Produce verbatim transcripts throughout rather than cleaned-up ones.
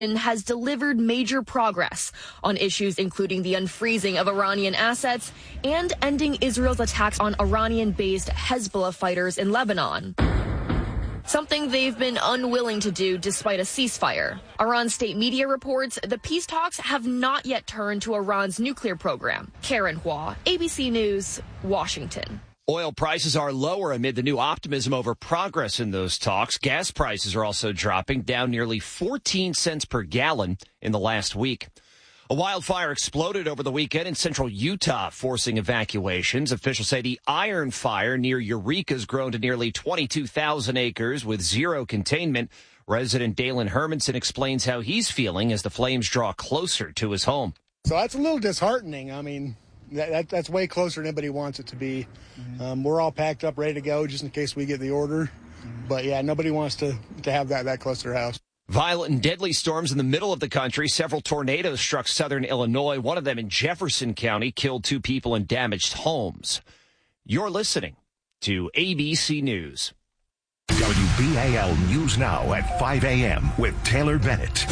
has delivered major progress on issues including the unfreezing of Iranian assets and ending Israel's attacks on Iranian-based Hezbollah fighters in Lebanon. Something they've been unwilling to do despite a ceasefire. Iran state media reports the peace talks have not yet turned to Iran's nuclear program. Karen Hua, A B C News, Washington. Oil prices are lower amid the new optimism over progress in those talks. Gas prices are also dropping, down nearly fourteen cents per gallon in the last week. A wildfire exploded over the weekend in central Utah, forcing evacuations. Officials say the Iron Fire near Eureka has grown to nearly twenty-two thousand acres with zero containment. Resident Dalen Hermanson explains how he's feeling as the flames draw closer to his home. So that's a little disheartening. I mean, that, that that's way closer than anybody wants it to be. Mm-hmm. Um, we're all packed up, ready to go, just in case we get the order. Mm-hmm. But, yeah, nobody wants to, to have that that close to their house. Violent and deadly storms in the middle of the country. Several tornadoes struck southern Illinois. One of them in Jefferson County killed two people and damaged homes. You're listening to A B C News. W B A L News Now at five a.m. with Taylor Bennett.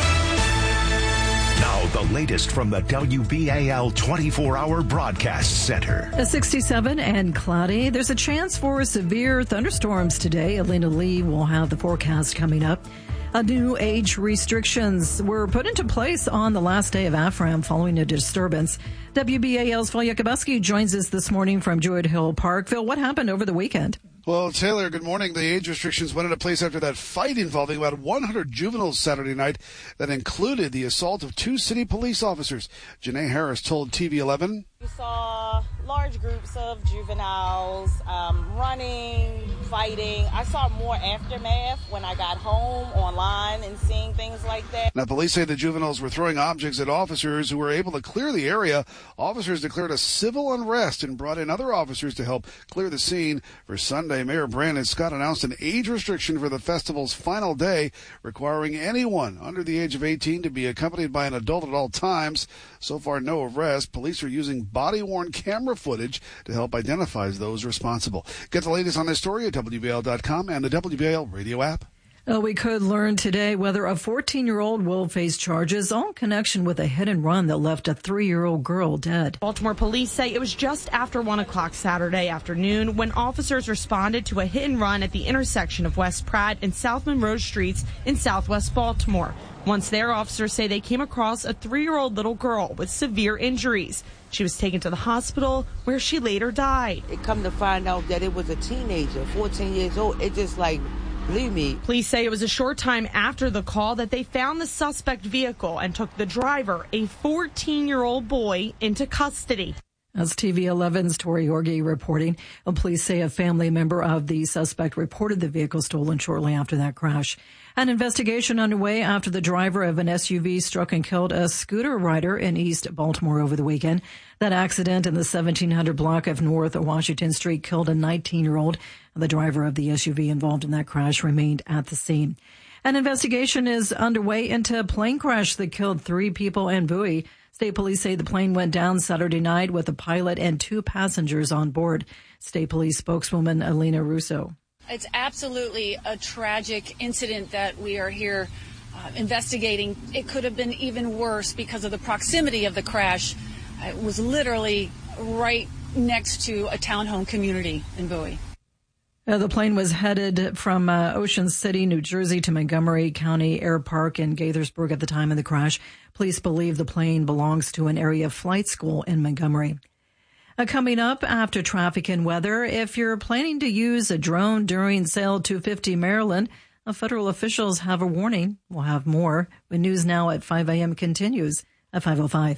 Now, the latest from the W B A L twenty-four hour Broadcast Center. A sixty-seven and cloudy. There's a chance for severe thunderstorms today. Elena Lee will have the forecast coming up. A new age restrictions were put into place on the last day of AFRAM following a disturbance. W B A L's Phil Yakubuski joins us this morning from Druid Hill Park. Phil, what happened over the weekend? Well, Taylor, good morning. The age restrictions went into place after that fight involving about one hundred juveniles Saturday night that included the assault of two city police officers. Janae Harris told T V eleven. We saw large groups of juveniles um, running, fighting. I saw more aftermath when I got home online and seeing things like that. Now, police say the juveniles were throwing objects at officers who were able to clear the area. Officers declared a civil unrest and brought in other officers to help clear the scene. For Sunday, Mayor Brandon Scott announced an age restriction for the festival's final day, requiring anyone under the age of eighteen to be accompanied by an adult at all times. So far, no arrest. Police are using body-worn camera footage to help identify those responsible. Get the latest on this story at W B A L dot com and the W B A L radio app. Uh, we could learn today whether a fourteen-year-old will face charges all in connection with a hit and run that left a three-year-old girl dead. Baltimore police say it was just after one o'clock Saturday afternoon when officers responded to a hit and run at the intersection of West Pratt and South Monroe Streets in southwest Baltimore. Once there, officers say they came across a three-year-old little girl with severe injuries. She was taken to the hospital where she later died. It come to find out that it was a teenager, fourteen years old. It just like... Believe me. Police say it was a short time after the call that they found the suspect vehicle and took the driver, a fourteen-year-old boy, into custody. That's T V eleven's Tori Orgi reporting. Police say a family member of the suspect reported the vehicle stolen shortly after that crash. An investigation underway after the driver of an S U V struck and killed a scooter rider in East Baltimore over the weekend. That accident in the seventeen hundred block of North Washington Street killed a nineteen-year-old. The driver of the S U V involved in that crash remained at the scene. An investigation is underway into a plane crash that killed three people in Bowie. State police say the plane went down Saturday night with a pilot and two passengers on board. State police spokeswoman Alina Russo. It's absolutely a tragic incident that we are here uh, investigating. It could have been even worse because of the proximity of the crash. It was literally right next to a townhome community in Bowie. Uh, the plane was headed from uh, Ocean City, New Jersey to Montgomery County Air Park in Gaithersburg at the time of the crash. Police believe the plane belongs to an area flight school in Montgomery. Uh, coming up after traffic and weather, if you're planning to use a drone during Sail two fifty Maryland, uh, federal officials have a warning. We'll have more when News Now at five a.m. continues at five oh five.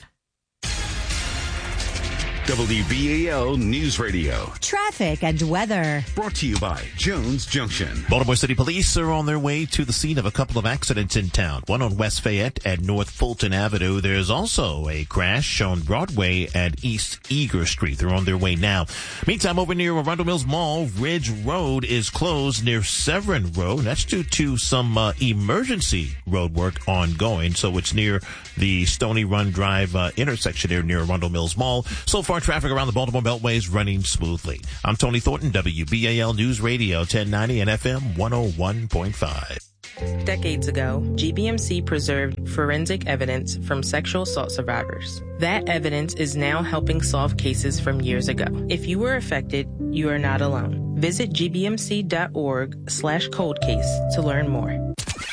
W B A L News Radio. Traffic and weather. Brought to you by Jones Junction. Baltimore City Police are on their way to the scene of a couple of accidents in town. One on West Fayette and North Fulton Avenue. There's also a crash on Broadway at East Eager Street. They're on their way now. Meantime, over near Arundel Mills Mall, Ridge Road is closed near Severn Road. That's due to some uh, emergency road work ongoing. So it's near the Stony Run Drive uh, intersection there near Arundel Mills Mall. So far, traffic around the Baltimore Beltway is running smoothly. I'm Tony Thornton, W B A L News Radio, ten ninety and F M one oh one point five. Decades ago, G B M C preserved forensic evidence from sexual assault survivors. That evidence is now helping solve cases from years ago. If you were affected, you are not alone. Visit gbmc.org slash cold case to learn more.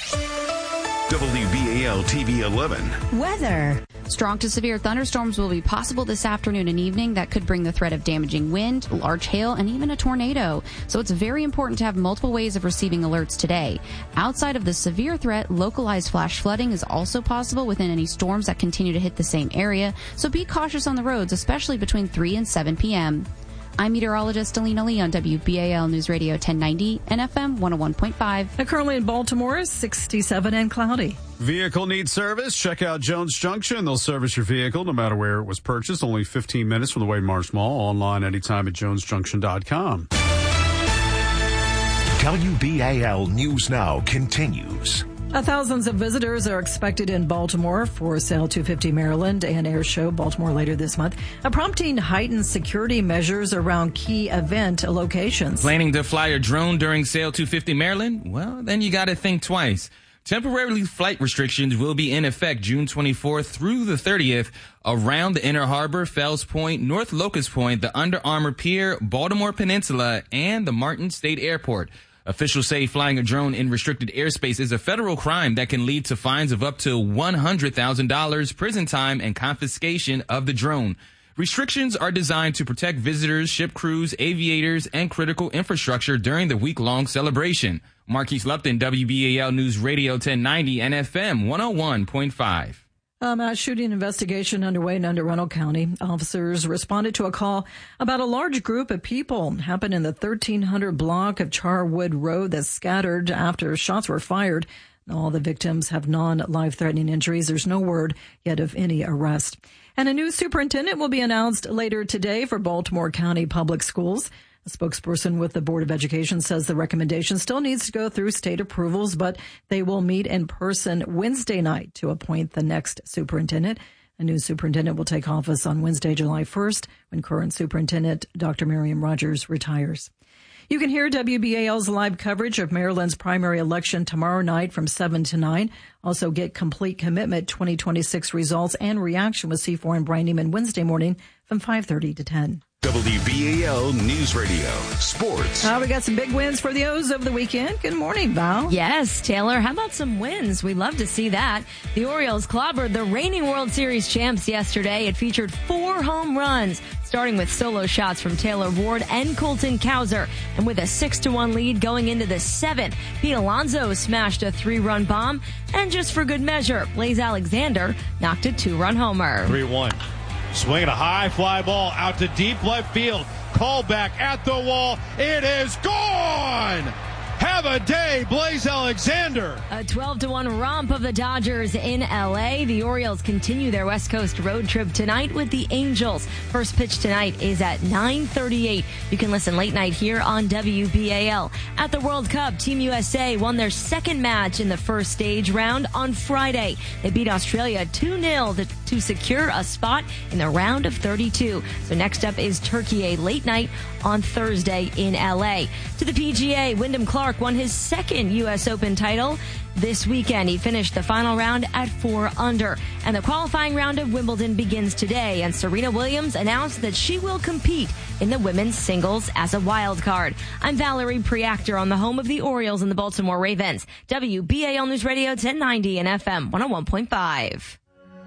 W B A L T V eleven. Weather. Strong to severe thunderstorms will be possible this afternoon and evening. That could bring the threat of damaging wind, large hail, and even a tornado. So it's very important to have multiple ways of receiving alerts today. Outside of the severe threat, localized flash flooding is also possible within any storms that continue to hit the same area. So be cautious on the roads, especially between three and seven p.m. I'm meteorologist Alina Lee on W B A L News Radio ten ninety and F M one oh one point five. Now currently in Baltimore, sixty-seven and cloudy. Vehicle needs service? Check out Jones Junction. They'll service your vehicle no matter where it was purchased. Only fifteen minutes from the Wade Marsh Mall. Online anytime at jones junction dot com. W B A L News Now continues. Uh, thousands of visitors are expected in Baltimore for Sail two fifty Maryland and Air Show Baltimore later this month, uh, prompting heightened security measures around key event locations. Planning to fly a drone during Sail two fifty Maryland? Well, then you got to think twice. Temporary flight restrictions will be in effect June twenty-fourth through the thirtieth around the Inner Harbor, Fells Point, North Locust Point, the Under Armour Pier, Baltimore Peninsula, and the Martin State Airport. Officials say flying a drone in restricted airspace is a federal crime that can lead to fines of up to one hundred thousand dollars, prison time, and confiscation of the drone. Restrictions are designed to protect visitors, ship crews, aviators, and critical infrastructure during the week-long celebration. Marquise Lupton, W B A L News Radio ten ninety and F M one oh one point five. Um, a shooting investigation underway in Anne Arundel County. Officers responded to a call about a large group of people happened in the thirteen hundred block of Charwood Road that scattered after shots were fired. All the victims have non-life-threatening injuries. There's no word yet of any arrest. And a new superintendent will be announced later today for Baltimore County Public Schools. A spokesperson with the Board of Education says the recommendation still needs to go through state approvals, but they will meet in person Wednesday night to appoint the next superintendent. A new superintendent will take office on Wednesday, July first, when current superintendent Doctor Miriam Rogers retires. You can hear W B A L's live coverage of Maryland's primary election tomorrow night from seven to nine. Also get Complete Commitment twenty twenty-six results and reaction with C four and Brian Neiman Wednesday morning from five thirty to ten. W B A L News Radio Sports. Uh, we got some big wins for the O's over the weekend. Good morning, Val. Yes, Taylor. How about some wins? We love to see that. The Orioles clobbered the reigning World Series champs yesterday. It featured four home runs, starting with solo shots from Taylor Ward and Colton Cowser. And with a six to one lead going into the seventh, Pete Alonso smashed a three-run bomb. And just for good measure, Blaze Alexander knocked a two-run homer. three one. Swinging a high fly ball out to deep left field. Call back at the wall. It is gone! Have a day, Blaze Alexander. A twelve to one romp of the Dodgers in L A. The Orioles continue their West Coast road trip tonight with the Angels. First pitch tonight is at nine thirty-eight. You can listen late night here on W B A L. At the World Cup, Team U S A won their second match in the first stage round on Friday. They beat Australia two nil to, to secure a spot in the round of thirty-two. So next up is Turkey, a late night on Thursday in L A. To the P G A, Wyndham Clark won his second U S Open title this weekend. He finished the final round at four under. And the qualifying round of Wimbledon begins today, and Serena Williams announced that she will compete in the women's singles as a wild card. I'm Valerie Preactor on the home of the Orioles and the Baltimore Ravens. W B A L News Radio ten ninety and F M one oh one point five.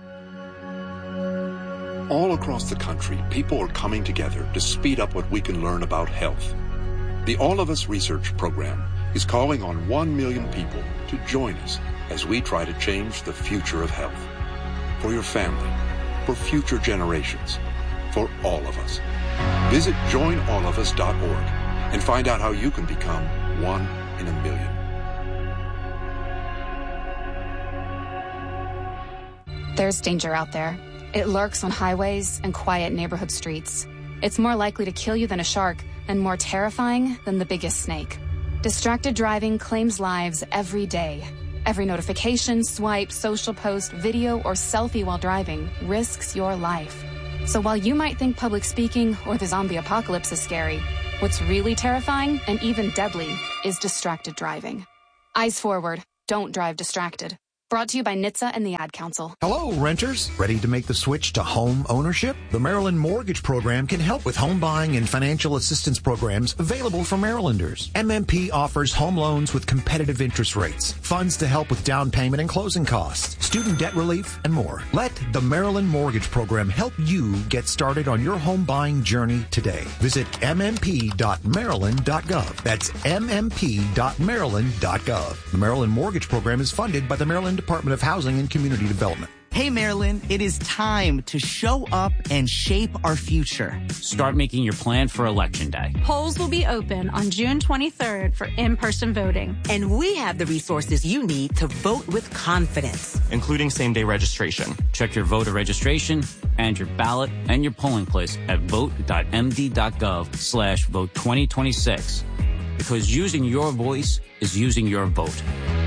All across the country, people are coming together to speed up what we can learn about health. The All of Us Research Program is calling on one million people to join us as we try to change the future of health. For your family, for future generations, for all of us. Visit join all of us dot org and find out how you can become one in a million. There's danger out there. It lurks on highways and quiet neighborhood streets. It's more likely to kill you than a shark and more terrifying than the biggest snake. Distracted driving claims lives every day. Every notification, swipe, social post, video, or selfie while driving risks your life. So while you might think public speaking or the zombie apocalypse is scary, what's really terrifying and even deadly is distracted driving. Eyes forward. Don't drive distracted. Brought to you by N H T S A and the Ad Council. Hello, renters. Ready to make the switch to home ownership? The Maryland Mortgage Program can help with home buying and financial assistance programs available for Marylanders. M M P offers home loans with competitive interest rates, funds to help with down payment and closing costs, student debt relief, and more. Let the Maryland Mortgage Program help you get started on your home buying journey today. Visit m m p dot maryland dot gov. That's m m p dot maryland dot gov. The Maryland Mortgage Program is funded by the Maryland Department of Housing and Community Development. Hey, Maryland, it is time to show up and shape our future. Start making your plan for Election Day. Polls will be open on June twenty-third for in-person voting. And we have the resources you need to vote with confidence, including same-day registration. Check your voter registration and your ballot and your polling place at vote dot m d dot gov slash vote twenty twenty-six. Because using your voice is using your vote.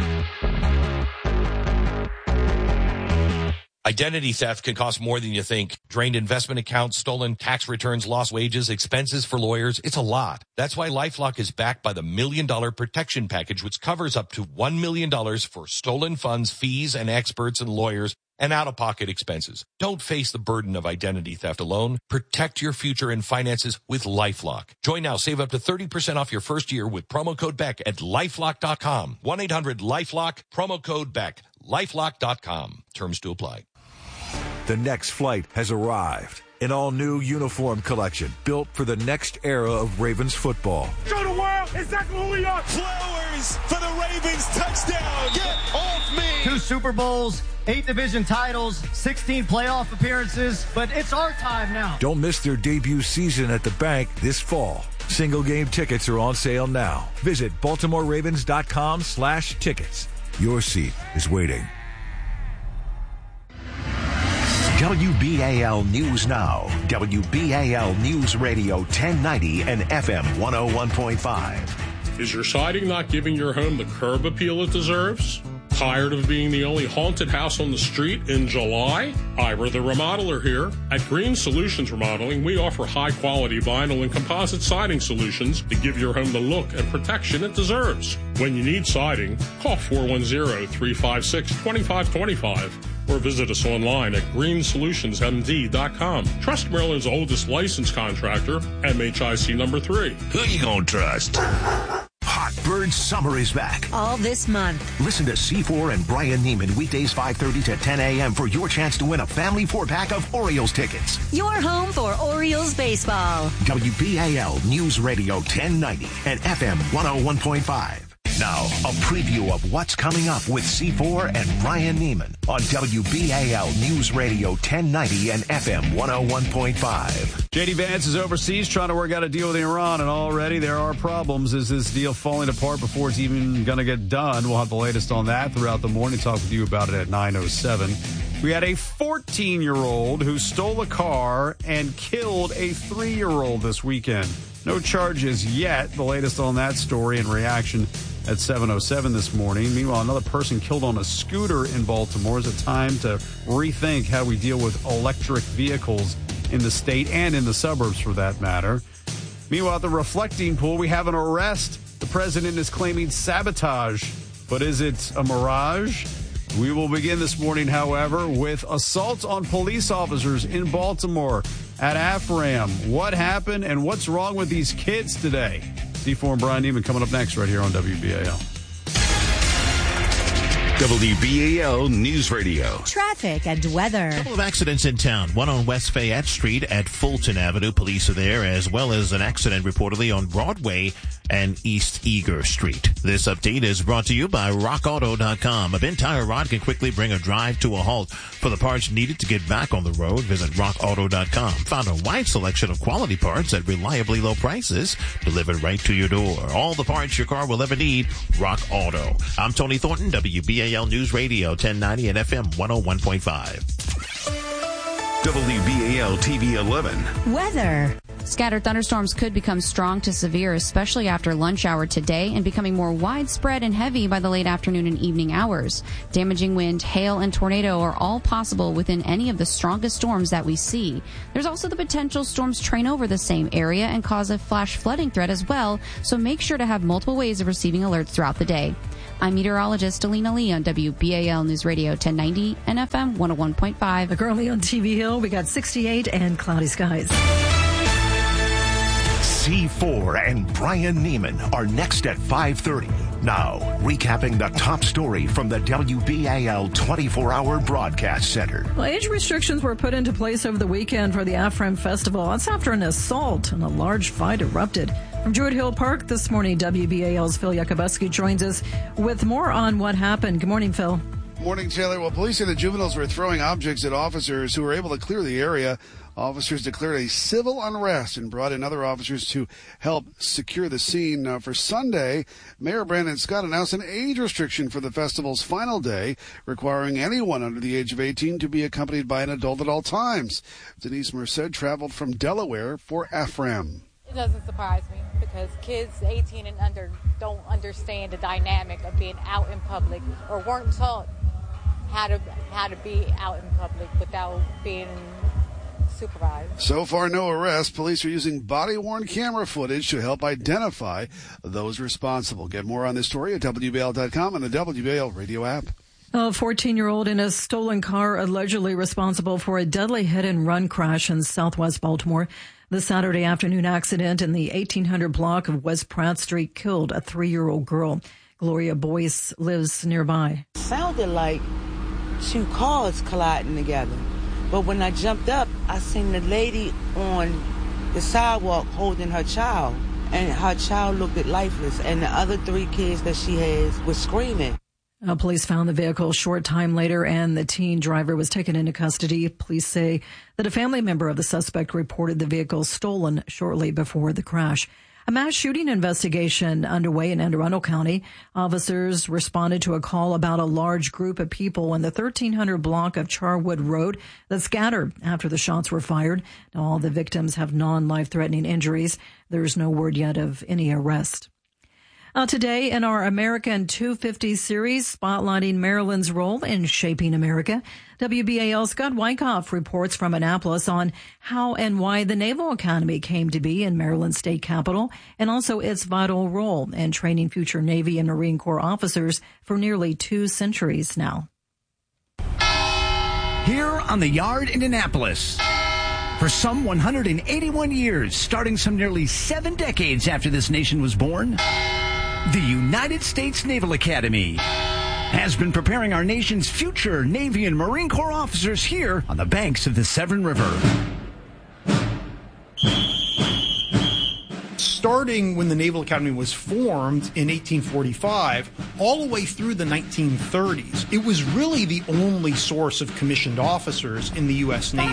Identity theft can cost more than you think. Drained investment accounts, stolen tax returns, lost wages, expenses for lawyers. It's a lot. That's why LifeLock is backed by the Million Dollar Protection Package, which covers up to one million dollars for stolen funds, fees, and experts and lawyers, and out-of-pocket expenses. Don't face the burden of identity theft alone. Protect your future and finances with LifeLock. Join now. Save up to thirty percent off your first year with promo code Beck at lifelock dot com. one eight hundred lifelock, promo code Beck. lifelock dot com. Terms to apply. The next flight has arrived. An all-new uniform collection built for the next era of Ravens football. Show the world exactly who we are. Flowers for the Ravens touchdown. Get off me. Two Super Bowls, eight division titles, sixteen playoff appearances, but it's our time now. Don't miss their debut season at the bank this fall. Single game tickets are on sale now. Visit baltimore ravens dot com slash tickets. Your seat is waiting. W B A L News Now. W B A L News Radio ten ninety and F M one oh one point five. Is your siding not giving your home the curb appeal it deserves? Tired of being the only haunted house on the street in July? Ira the Remodeler here. At Green Solutions Remodeling, we offer high-quality vinyl and composite siding solutions to give your home the look and protection it deserves. When you need siding, call four one zero, three five six, two five two five or visit us online at green solutions m d dot com. Trust Maryland's oldest licensed contractor, M H I C number three. Who you gonna trust? Hot Bird Summer is back. All this month. Listen to C four and Brian Neiman weekdays five thirty to ten a.m. for your chance to win a family four-pack of Orioles tickets. Your home for Orioles baseball. W B A L News Radio ten ninety and F M one oh one point five. Now, a preview of what's coming up with C four and Ryan Neiman on W B A L News Radio ten ninety and F M one oh one point five. J D Vance is overseas trying to work out a deal with Iran, and already there are problems. Is this deal falling apart before it's even going to get done? We'll have the latest on that throughout the morning. Talk with you about it at nine oh seven. We had a fourteen-year-old who stole a car and killed a three-year-old this weekend. No charges yet. The latest on that story and reaction at seven oh seven this morning. Meanwhile, another person killed on a scooter in Baltimore. Is it time to rethink how we deal with electric vehicles in the state and in the suburbs for that matter? Meanwhile, at the reflecting pool, we have an arrest. The president is claiming sabotage, but is it a mirage? We will begin this morning, however, with assaults on police officers in Baltimore at AFRAM. What happened and what's wrong with these kids today? C four and Brian Neiman coming up next right here on W B A L. W B A L News Radio. Traffic and weather. A couple of accidents in town. One on West Fayette Street at Fulton Avenue. Police are there, as well as an accident reportedly on Broadway and East Eager Street. This update is brought to you by rock auto dot com. A bent tire rod can quickly bring a drive to a halt. For the parts needed to get back on the road, visit rock auto dot com. Found a wide selection of quality parts at reliably low prices, delivered right to your door. All the parts your car will ever need, Rock Auto. I'm Tony Thornton, W B A L News Radio ten ninety and F M one oh one point five. W B A L T V eleven. Weather. Scattered thunderstorms could become strong to severe, especially after lunch hour today, and becoming more widespread and heavy by the late afternoon and evening hours. Damaging wind, hail, and tornado are all possible within any of the strongest storms that we see. There's also the potential storms train over the same area and cause a flash flooding threat as well, so make sure to have multiple ways of receiving alerts throughout the day. I'm meteorologist Alina Lee on W B A L News Radio ten ninety and F M one oh one point five. Currently on T V Hill, we got sixty-eight and cloudy skies. C four and Brian Neiman are next at five thirty. Now, recapping the top story from the W B A L twenty-four hour Broadcast Center. Well, age restrictions were put into place over the weekend for the AFRAM Festival. That's after an assault and a large fight erupted. From Druid Hill Park this morning, W B A L's Phil Yakubuski joins us with more on what happened. Good morning, Phil. Morning, Taylor. Well, police say the juveniles were throwing objects at officers who were able to clear the area. Officers declared a civil unrest and brought in other officers to help secure the scene. Uh, for Sunday, Mayor Brandon Scott announced an age restriction for the festival's final day, requiring anyone under the age of eighteen to be accompanied by an adult at all times. Denise Merced traveled from Delaware for AFRAM. It doesn't surprise me because kids eighteen and under don't understand the dynamic of being out in public or weren't taught how to how to be out in public without being supervised. So far, no arrests. Police are using body-worn camera footage to help identify those responsible. Get more on this story at W B A L dot com and the W B A L radio app. A fourteen-year-old in a stolen car allegedly responsible for a deadly hit-and-run crash in southwest Baltimore. The Saturday afternoon accident in the eighteen hundred block of West Pratt Street killed a three-year-old girl. Gloria Boyce lives nearby. Sounded like two cars colliding together. But when I jumped up, I seen the lady on the sidewalk holding her child. And her child looked lifeless. And the other three kids that she has was screaming. Uh, police found the vehicle a short time later, and the teen driver was taken into custody. Police say that a family member of the suspect reported the vehicle stolen shortly before the crash. A mass shooting investigation underway in Anne Arundel County. Officers responded to a call about a large group of people in the thirteen hundred block of Charwood Road that scattered after the shots were fired. Now, all the victims have non-life-threatening injuries. There's no word yet of any arrest. Uh, today in our American two fifty series, spotlighting Maryland's role in shaping America, W B A L's Scott Wyckoff reports from Annapolis on how and why the Naval Academy came to be in Maryland's state capital, and also its vital role in training future Navy and Marine Corps officers for nearly two centuries now. Here on the Yard in Annapolis. For some one hundred eighty-one years, starting some nearly seven decades after this nation was born, the United States Naval Academy has been preparing our nation's future Navy and Marine Corps officers here on the banks of the Severn River. Starting when the Naval Academy was formed in eighteen forty-five, all the way through the nineteen thirties, it was really the only source of commissioned officers in the U S Navy.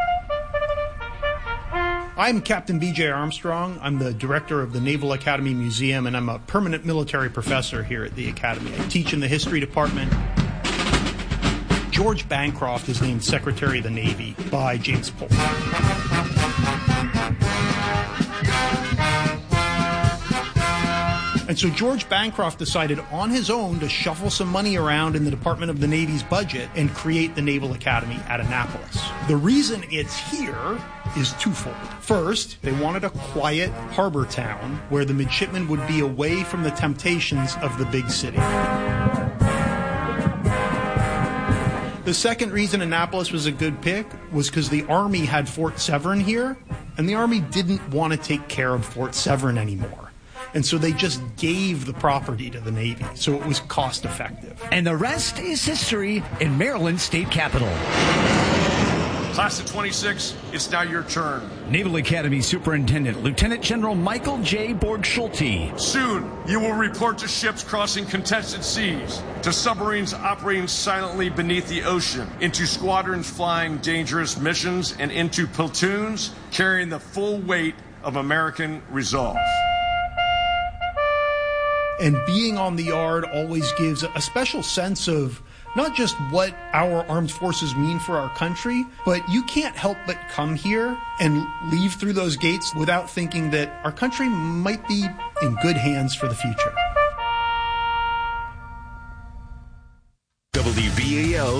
I'm Captain B J Armstrong. I'm the director of the Naval Academy Museum, and I'm a permanent military professor here at the Academy. I teach in the history department. George Bancroft is named Secretary of the Navy by James Polk. And so George Bancroft decided on his own to shuffle some money around in the Department of the Navy's budget and create the Naval Academy at Annapolis. The reason it's here is twofold. First, they wanted a quiet harbor town where the midshipmen would be away from the temptations of the big city. The second reason Annapolis was a good pick was because the Army had Fort Severn here, and the Army didn't want to take care of Fort Severn anymore. And so they just gave the property to the Navy, so it was cost effective. And the rest is history in Maryland's state capital. Class of twenty-six, it's now your turn. Naval Academy Superintendent Lieutenant General Michael J. Borg-Schulte. Soon, you will report to ships crossing contested seas, to submarines operating silently beneath the ocean, into squadrons flying dangerous missions, and into platoons carrying the full weight of American resolve. And being on the Yard always gives a special sense of not just what our armed forces mean for our country, but you can't help but come here and leave through those gates without thinking that our country might be in good hands for the future. W B A L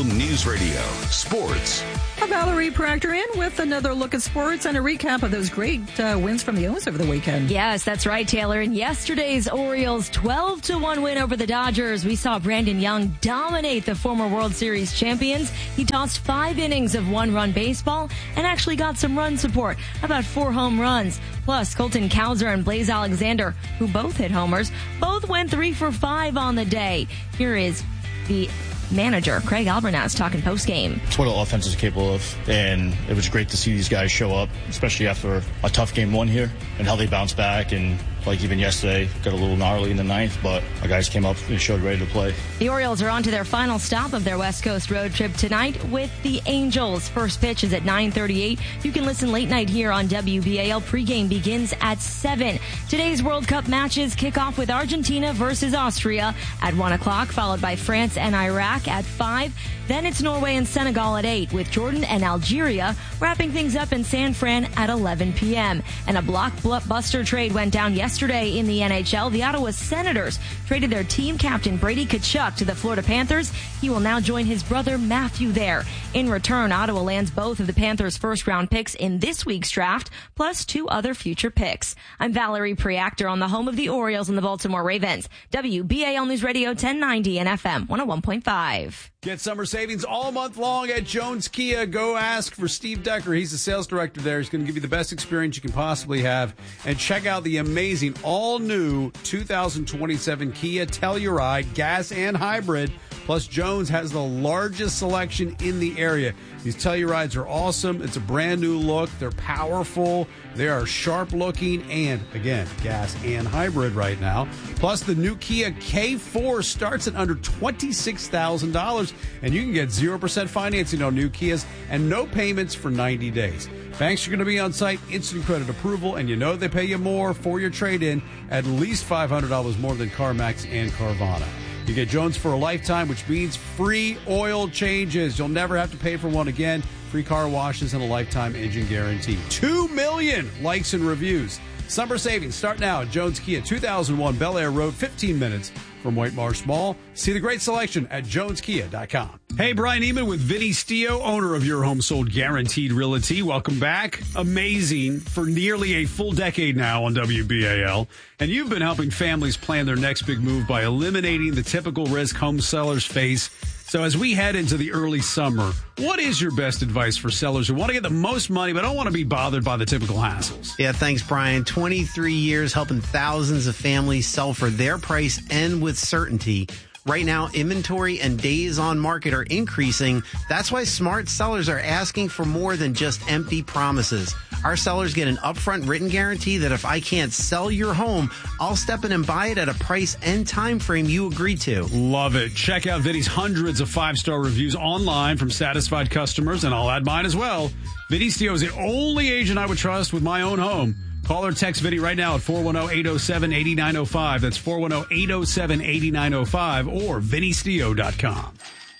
L News Radio Sports. Valerie Proctor in with another look at sports and a recap of those great uh, wins from the O's over the weekend. Yes, that's right, Taylor. In yesterday's Orioles twelve to one win over the Dodgers, we saw Brandon Young dominate the former World Series champions. He tossed five innings of one-run baseball and actually got some run support, about four home runs. Plus, Colton Cowser and Blaze Alexander, who both hit homers, both went three for five on the day. Here is the manager, Craig Albernaz, talking post-game. It's what the offense is capable of, and it was great to see these guys show up, especially after a tough game one here, and how they bounced back, and like even yesterday, got a little gnarly in the ninth, but our guys came up and showed ready to play. The Orioles are on to their final stop of their West Coast road trip tonight with the Angels. First pitch is at nine thirty-eight. You can listen late night here on W B A L. Pregame begins at seven. Today's World Cup matches kick off with Argentina versus Austria at one o'clock, followed by France and Iraq at five. Then it's Norway and Senegal at eight, with Jordan and Algeria wrapping things up in San Fran at eleven p.m. And a blockbuster trade went down yesterday in the N H L. The Ottawa Senators traded their team captain Brady Tkachuk to the Florida Panthers. He will now join his brother Matthew there. In return, Ottawa lands both of the Panthers' first-round picks in this week's draft, plus two other future picks. I'm Valerie Preactor on the home of the Orioles and the Baltimore Ravens. W B A L News Radio ten ninety and F M one oh one point five. Get summer savings all month long at Jones Kia. Go ask for Steve Decker. He's the sales director there. He's going to give you the best experience you can possibly have. And check out the amazing all-new two thousand twenty-seven Kia Telluride, gas and hybrid. Plus, Jones has the largest selection in the area. These Tellurides are awesome. It's a brand new look. They're powerful. They are sharp looking and, again, gas and hybrid right now. Plus, the new Kia K four starts at under twenty-six thousand dollars, and you can get zero percent financing on new Kias and no payments for ninety days. Banks are going to be on site, instant credit approval, and you know they pay you more for your trade-in, at least five hundred dollars more than CarMax and Carvana. You get Jones for a lifetime, which means free oil changes. You'll never have to pay for one again. Free car washes and a lifetime engine guarantee. Two million likes and reviews. Summer savings start now at Jones Kia, two thousand one Bel Air Road, fifteen minutes from White Marsh Mall. See the great selection at jones kia dot com. Hey, Brian Eman with Vinny Stio, owner of Your Home Sold Guaranteed Realty. Welcome back. Amazing for nearly a full decade now on W B A L. And you've been helping families plan their next big move by eliminating the typical risk home sellers face. So as we head into the early summer, what is your best advice for sellers who want to get the most money but don't want to be bothered by the typical hassles? Yeah, thanks, Brian. twenty-three years helping thousands of families sell for their price and with certainty. Right now, inventory and days on market are increasing. That's why smart sellers are asking for more than just empty promises. Our sellers get an upfront written guarantee that if I can't sell your home, I'll step in and buy it at a price and time frame you agree to. Love it. Check out Vinny's hundreds of five-star reviews online from satisfied customers, and I'll add mine as well. Vinny Stio is the only agent I would trust with my own home. Call or text Vinny right now at four one zero, eight zero seven, eight nine zero five. That's four one zero, eight zero seven, eight nine zero five or vinny stio dot com.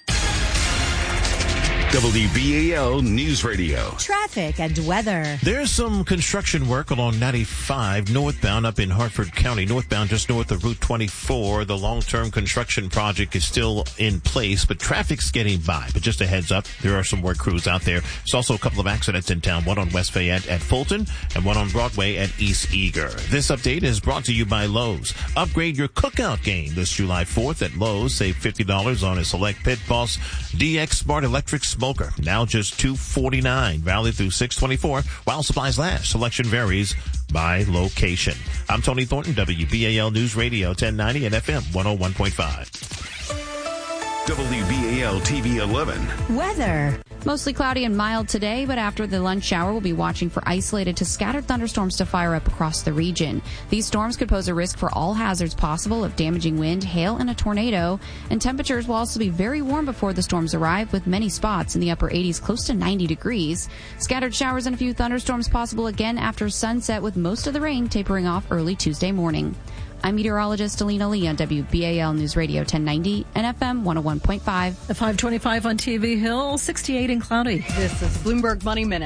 W B A L News Radio. Traffic and weather. There's some construction work along ninety-five northbound up in Hartford County. Northbound just north of Route twenty-four. The long-term construction project is still in place, but traffic's getting by. But just a heads up, there are some work crews out there. There's also a couple of accidents in town, one on West Fayette at Fulton and one on Broadway at East Eager. This update is brought to you by Lowe's. Upgrade your cookout game this July fourth at Lowe's. Save fifty dollars on a select Pit Boss D X Smart Electric Smoker. Now just two forty-nine, valid through six twenty-four, while supplies last. Selection varies by location. I'm Tony Thornton, W B A L News Radio ten ninety and F M one oh one point five. W B A L T V eleven. Weather. Mostly cloudy and mild today, but after the lunch hour, we'll be watching for isolated to scattered thunderstorms to fire up across the region. These storms could pose a risk for all hazards possible of damaging wind, hail, and a tornado. And temperatures will also be very warm before the storms arrive, with many spots in the upper eighties close to ninety degrees. Scattered showers and a few thunderstorms possible again after sunset, with most of the rain tapering off early Tuesday morning. I'm meteorologist Alina Lee on W B A L News Radio ten ninety and F M one oh one point five. The five twenty-five on T V Hill, sixty-eight and cloudy. This is Bloomberg Money Minute.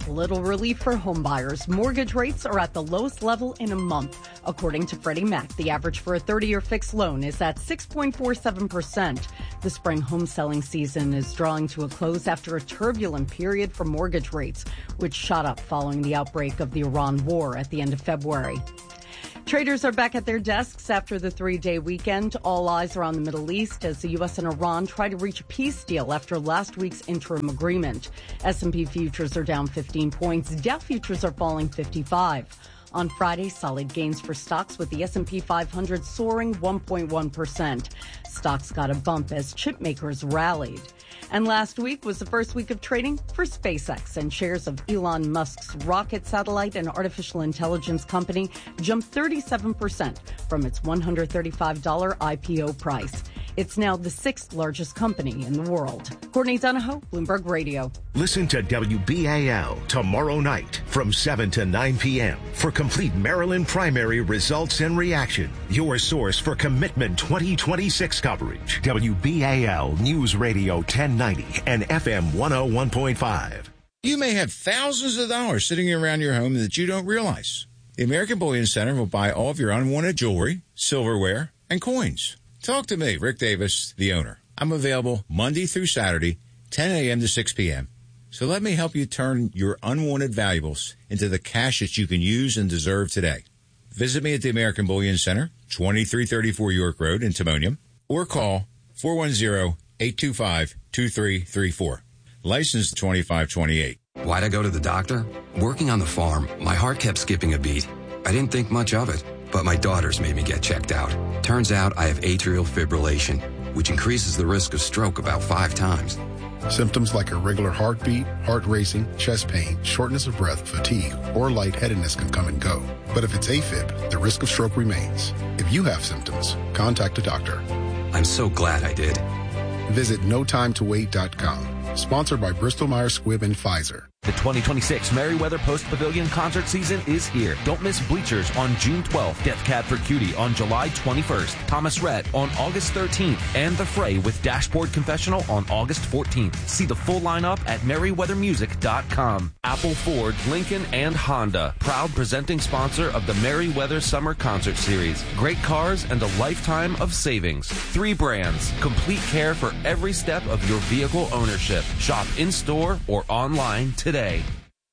Little relief for homebuyers. Mortgage rates are at the lowest level in a month. According to Freddie Mac, the average for a thirty-year fixed loan is at six point four seven percent. The spring home selling season is drawing to a close after a turbulent period for mortgage rates, which shot up following the outbreak of the Iran war at the end of February. Traders are back at their desks after the three-day weekend. All eyes are on the Middle East as the U S and Iran try to reach a peace deal after last week's interim agreement. S and P futures are down fifteen points. Dow futures are falling fifty-five. On Friday, solid gains for stocks with the S and P five hundred soaring one point one percent. Stocks got a bump as chip makers rallied. And last week was the first week of trading for SpaceX, and shares of Elon Musk's rocket satellite and artificial intelligence company jumped thirty-seven percent from its one hundred thirty-five dollars I P O price. It's now the sixth largest company in the world. Courtney Donahoe, Bloomberg Radio. Listen to W B A L tomorrow night from seven to nine p.m. for complete Maryland primary results and reaction. Your source for Commitment twenty twenty-six coverage. W B A L News Radio ten ninety and F M one oh one point five. You may have thousands of dollars sitting around your home that you don't realize. The American Bullion Center will buy all of your unwanted jewelry, silverware, and coins. Talk to me, Rick Davis, the owner. I'm available Monday through Saturday, ten a.m. to six p.m. So let me help you turn your unwanted valuables into the cash that you can use and deserve today. Visit me at the American Bullion Center, twenty-three thirty-four York Road in Timonium, or call four one zero, eight two five, two three three four. License twenty-five twenty-eight. Why'd I go to the doctor? Working on the farm, my heart kept skipping a beat. I didn't think much of it, but my daughters made me get checked out. Turns out I have atrial fibrillation, which increases the risk of stroke about five times. Symptoms like irregular heartbeat, heart racing, chest pain, shortness of breath, fatigue, or lightheadedness can come and go. But if it's AFib, the risk of stroke remains. If you have symptoms, contact a doctor. I'm so glad I did. Visit no time to wait dot com. Sponsored by Bristol Myers Squibb and Pfizer. The twenty twenty-six Merriweather Post Pavilion concert season is here. Don't miss Bleachers on June twelfth, Death Cab for Cutie on July twenty-first, Thomas Rhett on August thirteenth, and The Fray with Dashboard Confessional on August fourteenth. See the full lineup at Merriweather Music dot com. Apple, Ford, Lincoln, and Honda, proud presenting sponsor of the Merriweather Summer Concert Series. Great cars and a lifetime of savings. Three brands, complete care for every step of your vehicle ownership. Shop in-store or online today. Today.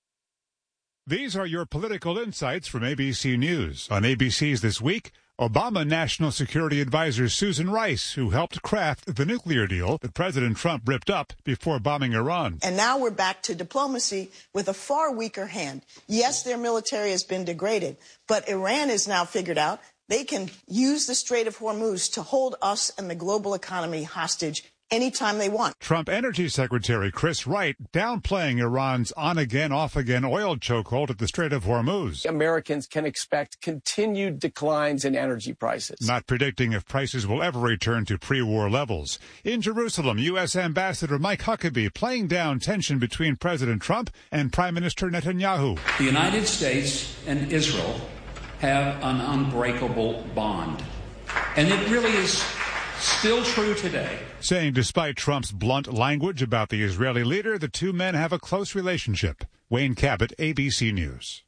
These are your political insights from A B C News. On A B C's This Week, Obama National Security Advisor Susan Rice, who helped craft the nuclear deal that President Trump ripped up before bombing Iran. And now we're back to diplomacy with a far weaker hand. Yes, their military has been degraded, but Iran has now figured out they can use the Strait of Hormuz to hold us and the global economy hostage anytime they want. Trump Energy Secretary Chris Wright downplaying Iran's on-again, off-again oil chokehold at the Strait of Hormuz. Americans can expect continued declines in energy prices. Not predicting if prices will ever return to pre-war levels. In Jerusalem, U S Ambassador Mike Huckabee playing down tension between President Trump and Prime Minister Netanyahu. The United States and Israel have an unbreakable bond. And it really is still true today. Saying despite Trump's blunt language about the Israeli leader, the two men have a close relationship. Wayne Cabot, A B C News.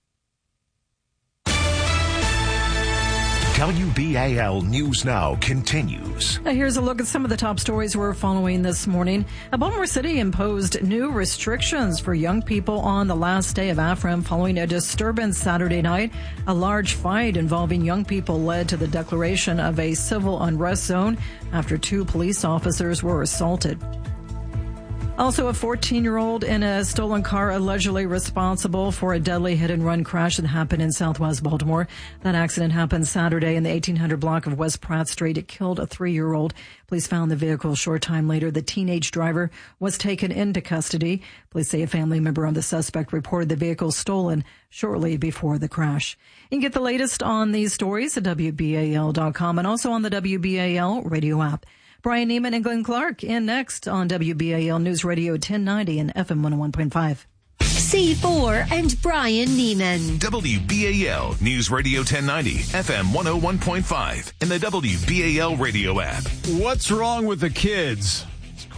W B A L News Now continues. Now here's a look at some of the top stories we're following this morning. Baltimore City imposed new restrictions for young people on the last day of AFRAM following a disturbance Saturday night. A large fight involving young people led to the declaration of a civil unrest zone after two police officers were assaulted. Also, a fourteen-year-old in a stolen car allegedly responsible for a deadly hit-and-run crash that happened in southwest Baltimore. That accident happened Saturday in the eighteen hundred block of West Pratt Street. It killed a three-year-old. Police found the vehicle a short time later. The teenage driver was taken into custody. Police say a family member of the suspect reported the vehicle stolen shortly before the crash. You can get the latest on these stories at W B A L dot com and also on the W B A L radio app. Brian Neiman and Glenn Clark in next on W B A L News Radio ten ninety and F M one oh one point five. C four and Brian Neiman. W B A L News Radio ten ninety, F M one oh one point five, and the W B A L radio app. What's wrong with the kids? It's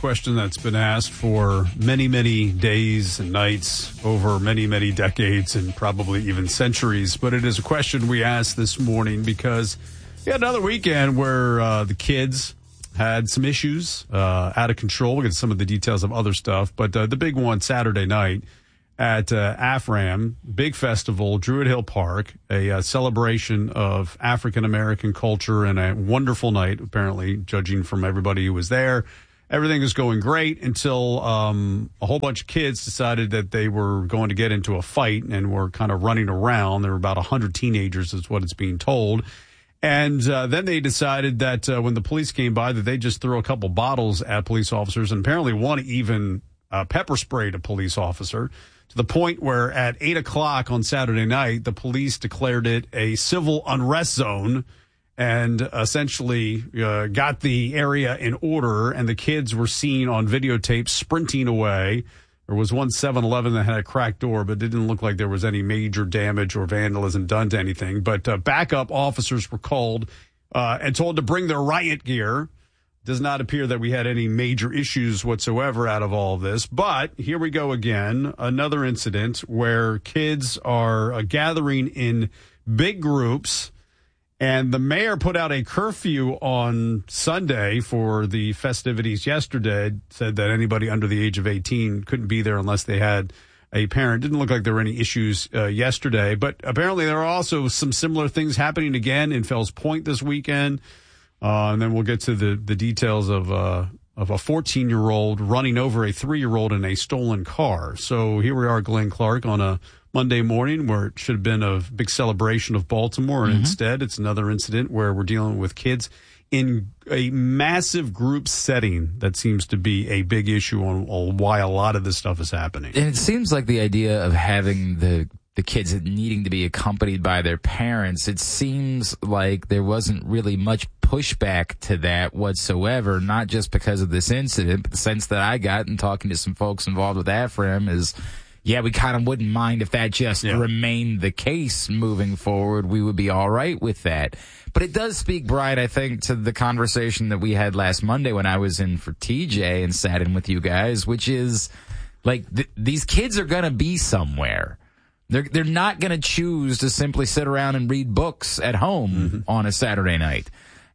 question that's been asked for many, many days and nights over many, many decades and probably even centuries. But it is a question we asked this morning because we had another weekend where uh, the kids had some issues uh, out of control. We'll get some of the details of other stuff. But uh, the big one Saturday night at uh, AFRAM, big festival, Druid Hill Park, a uh, celebration of African-American culture and a wonderful night, apparently, judging from everybody who was there. Everything was going great until um, a whole bunch of kids decided that they were going to get into a fight and were kind of running around. There were about one hundred teenagers is what it's being told. And uh, then they decided that uh, when the police came by that they just threw a couple bottles at police officers, and apparently one even uh, pepper sprayed a police officer, to the point where at eight o'clock on Saturday night, the police declared it a civil unrest zone and essentially uh, got the area in order, and the kids were seen on videotape sprinting away. There was one seven eleven that had a cracked door, but it didn't look like there was any major damage or vandalism done to anything. But uh, backup officers were called uh, and told to bring their riot gear. Does not appear that we had any major issues whatsoever out of all of this. But here we go again, another incident where kids are uh, gathering in big groups. And the mayor put out a curfew on Sunday for the festivities yesterday, said that anybody under the age of eighteen couldn't be there unless they had a parent. Didn't look like there were any issues uh, yesterday, but apparently there are also some similar things happening again in Fells Point this weekend. Uh, and then we'll get to the, the details of, uh, of a fourteen-year-old running over a three-year-old in a stolen car. So here we are, Glenn Clark, on a Monday morning where it should have been a big celebration of Baltimore, and mm-hmm. instead it's another incident where we're dealing with kids in a massive group setting. That seems to be a big issue on, on why a lot of this stuff is happening. And it seems like the idea of having the the kids needing to be accompanied by their parents, it seems like there wasn't really much pushback to that whatsoever, not just because of this incident, but the sense that I got in talking to some folks involved with AFRAM is, yeah, we kind of wouldn't mind if that just yeah. remained the case moving forward. We would be all right with that. But it does speak, Brian, I think, to the conversation that we had last Monday when I was in for T J and sat in with you guys, which is, like, th- these kids are going to be somewhere. They're, they're not going to choose to simply sit around and read books at home mm-hmm. on a Saturday night.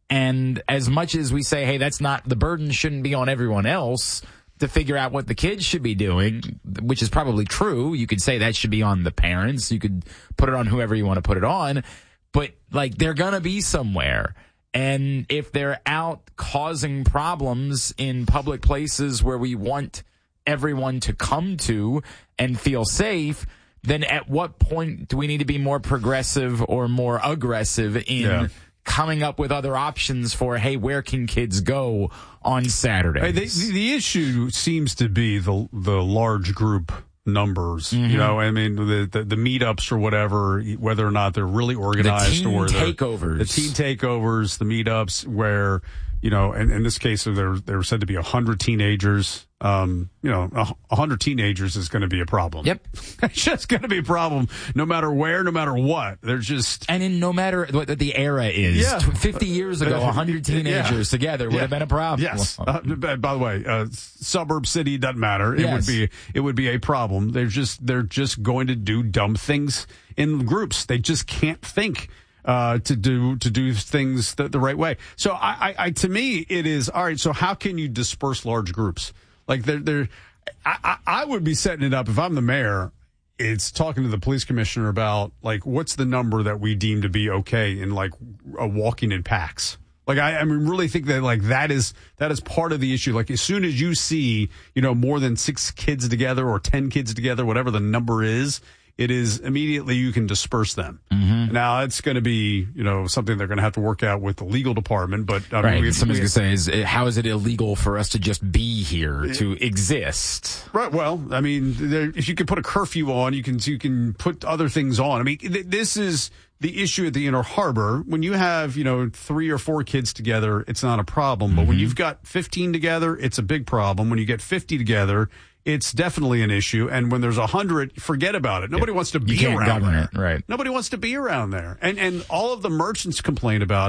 And as much as we say, hey, that's not, the burden shouldn't be on everyone else to figure out what the kids should be doing, which is probably true. You could say that should be on the parents. You could put it on whoever you want to put it on. But, like, they're going to be somewhere. And if they're out causing problems in public places where we want everyone to come to and feel safe, then at what point do we need to be more progressive or more aggressive in yeah. coming up with other options for, hey, where can kids go on Saturdays? Hey, the, the issue seems to be the the large group numbers. Mm-hmm. You know, I mean, the, the the meetups or whatever, whether or not they're really organized, the teen or takeovers, the teen takeovers, the meetups where, you know, in, in this case, there there were said to be a hundred teenagers. Um, you know, a, a hundred teenagers is going to be a problem. Yep, it's just going to be a problem, no matter where, no matter what. There's just and in no matter what the era is. Yeah. fifty years ago, a hundred teenagers yeah. together would yeah. have been a problem. Yes. Uh, by the way, uh, suburb, city, doesn't matter. It yes. would be it would be a problem. They're just they're just going to do dumb things in groups. They just can't think. Uh, to do to do things the, the right way. So I, I, I, to me, it is all right. So how can you disperse large groups? Like they're, they're I, I would be setting it up if I'm the mayor. It's talking to the police commissioner about like what's the number that we deem to be okay in like uh, walking in packs. Like I, I mean, really think that like that is that is part of the issue. Like as soon as you see you know more than six kids together or ten kids together, whatever the number is. It is immediately you can disperse them. Mm-hmm. Now, it's going to be, you know, something they're going to have to work out with the legal department. But I right. mean, we, somebody's we, going to say, is how is it illegal for us to just be here, to exist? Right. Well, I mean, there, if you can put a curfew on, you can you can put other things on. I mean, th- this is the issue at the Inner Harbor. When you have, you know, three or four kids together, it's not a problem. But mm-hmm. when you've got fifteen together, it's a big problem. When you get fifty together, it's definitely an issue. And when there's a hundred, forget about it. Nobody yeah. wants to be you can't around govern there. It, right. Nobody wants to be around there. And and all of the merchants complain about it.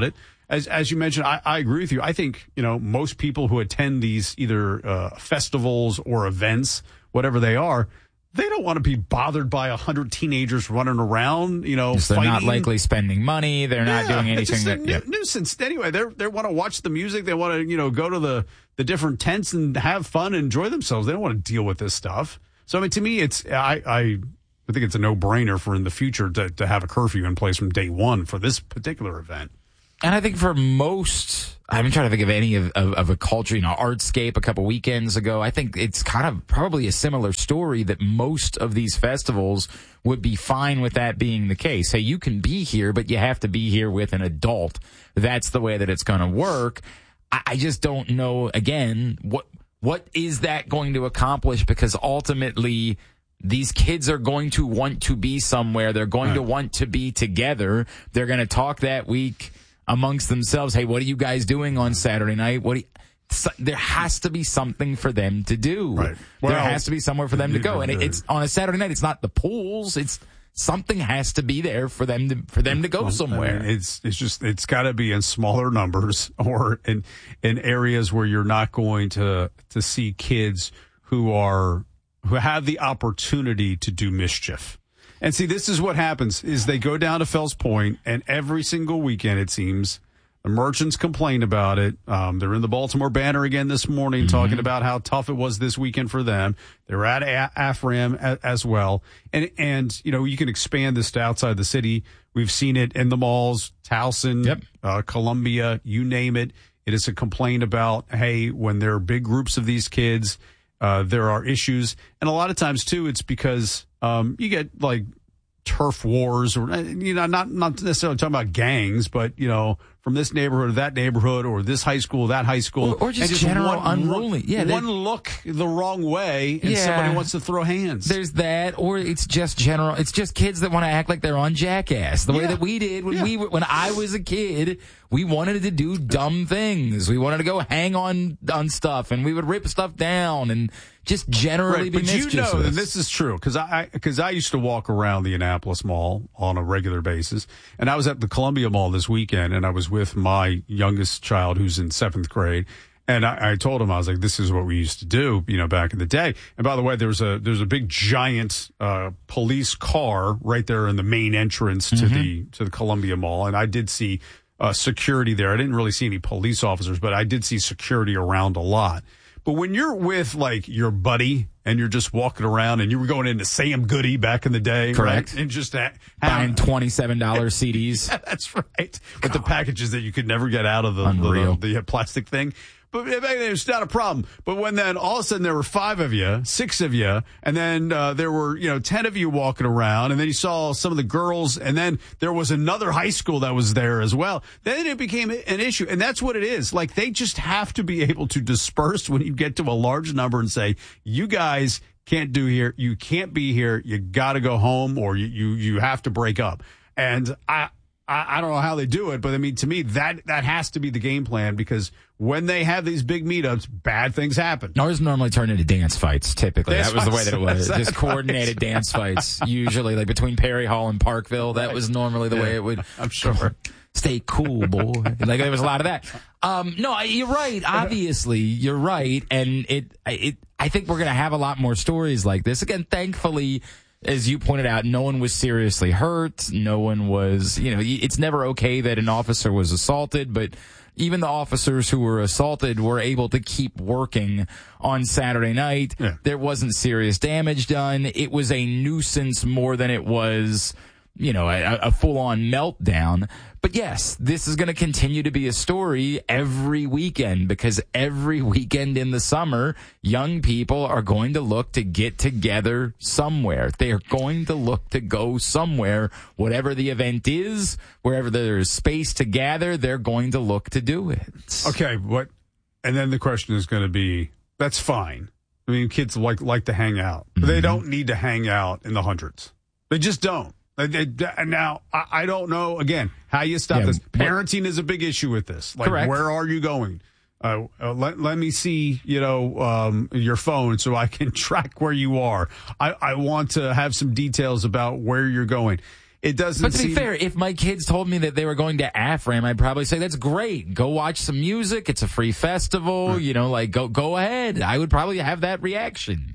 as as you mentioned, I, I agree with you. I think, you know, most people who attend these either uh, festivals or events, whatever they are, they don't want to be bothered by a hundred teenagers running around, you know, yes, they're fighting. not likely spending money. They're yeah, not doing anything. It's just a that, nu- yep. nuisance. Anyway, they they want to watch the music. They want to, you know, go to the, the different tents and have fun and enjoy themselves. They don't want to deal with this stuff. So, I mean, to me, it's I I, I think it's a no-brainer for in the future to, to have a curfew in place from day one for this particular event. And I think for most, I'm trying to think of any of, of, of a culture, you know, Artscape a couple weekends ago. I think it's kind of probably a similar story that most of these festivals would be fine with that being the case. Hey, you can be here, but you have to be here with an adult. That's the way that it's going to work. I, I just don't know, again, what what is that going to accomplish? Because ultimately, these kids are going to want to be somewhere. They're going right. to want to be together. They're going to talk that week amongst themselves. Hey, what are you guys doing on Saturday night? What do you, so, there has to be something for them to do. Right. Well, there has to be somewhere for them to go. And it, it's on a Saturday night. It's not the pools. It's something has to be there for them to for them to go well, somewhere. I mean, it's it's just it's got to be in smaller numbers or in in areas where you're not going to to see kids who are who have the opportunity to do mischief. And see, this is what happens, is they go down to Fells Point, and every single weekend, it seems, the merchants complain about it. Um, they're in the Baltimore Banner again this morning mm-hmm. talking about how tough it was this weekend for them. They're at A- AFRAM a- as well. And, and, you know, you can expand this to outside the city. We've seen it in the malls, Towson, yep. uh, Columbia, you name it. It is a complaint about, hey, when there are big groups of these kids, uh, there are issues. And a lot of times, too, it's because um, you get, like, turf wars, or, you know, not not necessarily talking about gangs, but, you know, from this neighborhood to that neighborhood, or this high school, that high school. Or, or just, just general one, unruly. Yeah, one look the wrong way, and yeah, somebody wants to throw hands. There's that, or it's just general. It's just kids that want to act like they're on Jackass, the yeah. way that we did when yeah. we were, when I was a kid. We wanted to do dumb things. We wanted to go hang on on stuff, and we would rip stuff down, and just generally right, be but mischievous. You know that this is true, because I because I used to walk around the Annapolis Mall on a regular basis, and I was at the Columbia Mall this weekend, and I was with my youngest child who's in seventh grade. And I, I told him, I was like, this is what we used to do, you know, back in the day. And by the way, there was a, there's a big giant, uh, police car right there in the main entrance to mm-hmm. the, to the Columbia Mall. And I did see, uh, security there. I didn't really see any police officers, but I did see security around a lot. But when you're with, like, your buddy and you're just walking around, and you were going into Sam Goody back in the day. Correct. Right? And just ha- buying twenty-seven dollars C Ds. Yeah, that's right. With the packages that you could never get out of the, Unreal. the, the plastic thing. But it's not a problem. But when then all of a sudden there were five of you, six of you, and then uh, there were, you know, ten of you walking around, and then you saw some of the girls, and then there was another high school that was there as well. Then it became an issue, and that's what it is. Like, they just have to be able to disperse when you get to a large number and say, you guys can't do here, you can't be here, you got to go home, or you, you, you have to break up. And I... I don't know how they do it, but I mean, to me, that that has to be the game plan, because when they have these big meetups, bad things happen. Ours normally turn into dance fights, typically. Dance that was the way fights. that it was. That's Just coordinated right. dance fights, usually, like between Perry Hall and Parkville. That right. was normally the yeah, way it would. I'm sure. Stay cool, boy. Like, there was a lot of that. Um, no, you're right. Obviously, you're right. And it, it, I think we're going to have a lot more stories like this. Again, thankfully, as you pointed out, no one was seriously hurt. No one was, you know, it's never okay that an officer was assaulted, but even the officers who were assaulted were able to keep working on Saturday night. Yeah. There wasn't serious damage done. It was a nuisance more than it was, you know, a, a full-on meltdown. But yes, this is going to continue to be a story every weekend, because every weekend in the summer, young people are going to look to get together somewhere. They are going to look to go somewhere, whatever the event is, wherever there's space to gather, they're going to look to do it. Okay, what? And then the question is going to be, that's fine. I mean, kids like like to hang out. But Mm-hmm. they don't need to hang out in the hundreds. They just don't. They, they, now, I, I don't know, again, how you stop Yeah, this. but- Parenting is a big issue with this. Like, Correct. where are you going? Uh, uh, let, let me see, you know, um, your phone so I can track where you are. I, I want to have some details about where you're going. it doesn't But to seem... be fair, if my kids told me that they were going to A F R A M, I'd probably say, that's great. Go watch some music. It's a free festival. Right. You know, like, go go ahead. I would probably have that reaction.